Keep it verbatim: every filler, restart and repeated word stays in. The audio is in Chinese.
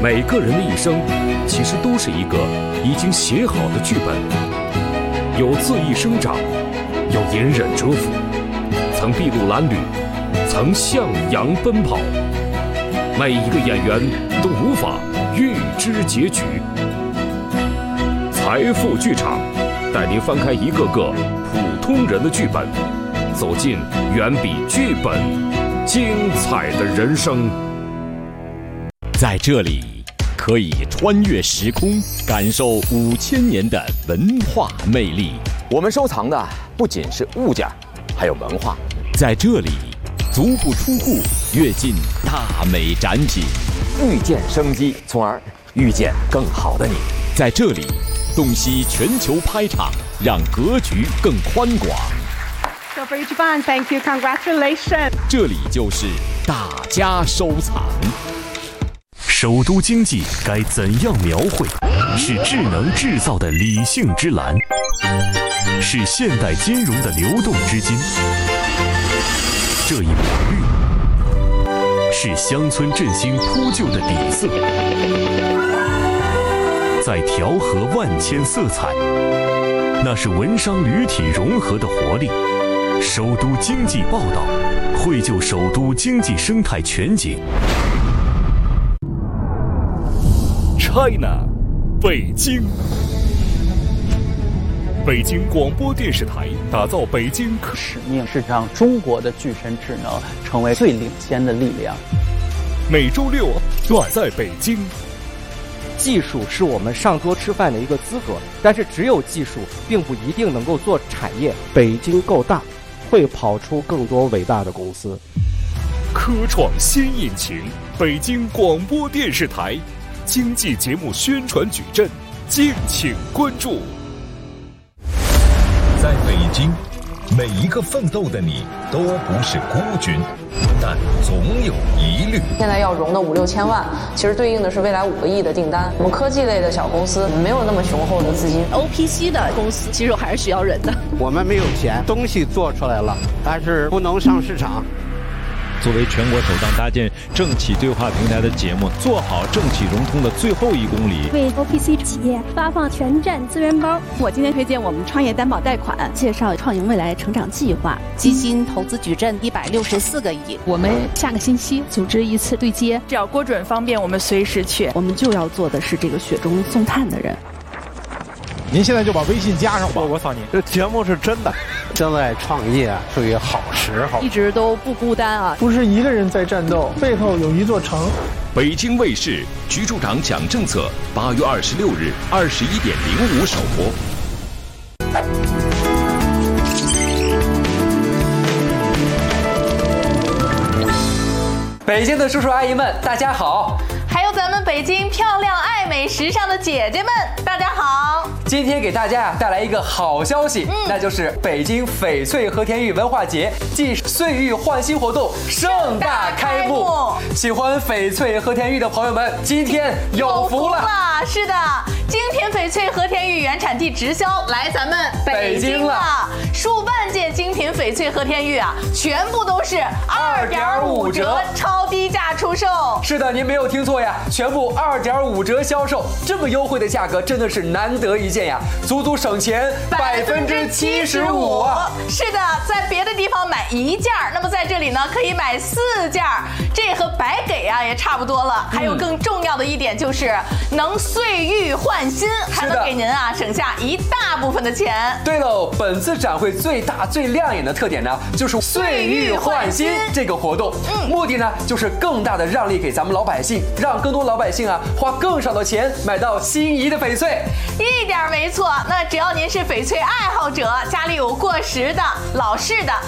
每个人的一生，其实都是一个已经写好的剧本，有恣意生长，有隐忍蛰伏，曾筚路蓝缕，曾向阳奔跑。每一个演员都无法预知结局。财富剧场带您翻开一个个普通人的剧本，走进远比剧本精彩的人生。 在这里，可以穿越时空，感受五千年的文化魅力。 我们收藏的不仅是物件，还有文化。 在这里，足不出户，跃进大美展品， 遇见生机，从而遇见更好的你。 在这里，洞悉全球拍场，让格局更宽广。 So for each one, thank you, congratulations. 这里就是大家收藏。 首都经济该怎样描绘？是智能制造的理性之蓝，是现代金融的流动之金。这一抹绿，是乡村振兴铺就的底色。在调和万千色彩，那是文商旅体融合的活力。首都经济报道，绘就首都经济生态全景。China， 北京。北京广播电视台打造北京可使命是让中国的具身智能成为最领先的力量。 每周六远在北京。 技术是我们上桌吃饭的一个资格，但是只有技术并不一定能够做产业。 北京够大，会跑出更多伟大的公司。 科创新引擎，北京广播电视台经济节目宣传矩阵，敬请关注。 在北京，每一个奋斗的你都不是孤军，但总有疑虑。 现在要融的五六千万，其实对应的是未来五个亿的订单。我们科技类的小公司没有那么雄厚的资金 ，O P C 的公司其实我还是需要人的。 我们没有钱，东西做出来了，但是不能上市场。 作为全国首档搭建政企对话平台的节目，做好政企融通的最后一公里， 为 O P C 企业发放全站资源包。 我今天推荐我们创业担保贷款，介绍创盈未来成长计划，基金投资矩阵一百六十四个亿。 我们下个星期组织一次对接， 只要郭准方便，我们随时去。 我们就要做的是这个雪中送炭的人。 您现在就把微信加上吧。 我操你，这节目是真的。 正在创业是一个好时候， 一直都不孤单啊， 不是一个人在战斗，背后有一座城。 北京卫视局处长讲政策，八月二十六日二十一点零五首播。 北京的叔叔阿姨们，大家好！ 还有咱们北京漂亮、爱美、时尚的姐姐们，大家好！ 今天给大家呀带来一个好消息，嗯、那就是北京翡翠和田玉文化节暨岁玉焕新活动盛大开幕。喜欢翡翠和田玉的朋友们，今天有福了！ 是的，今天翡翠和田玉原产地直销来咱们北京了，数万件精品翡翠和田玉啊，全部都是二点五折超低价出售。 是的，您没有听错呀，全部二点五折销售，这么优惠的价格真的是难得一见呀，足足省钱百分之七十五。 是的，在别的地方买一件，那么在这里呢可以买四件，这和白给啊也差不多了。还有更重要的一点就是能岁玉焕新，还能给您啊省下一大部分的钱。 对喽，本次展会最大最亮眼的特点呢，就是岁玉焕新这个活动，嗯，目的呢就是更大的让利给咱们老百姓，让更多老百姓啊花更少的钱买到心仪的翡翠。 一点没错，那只要您是翡翠爱好者，家里有过时的、老式的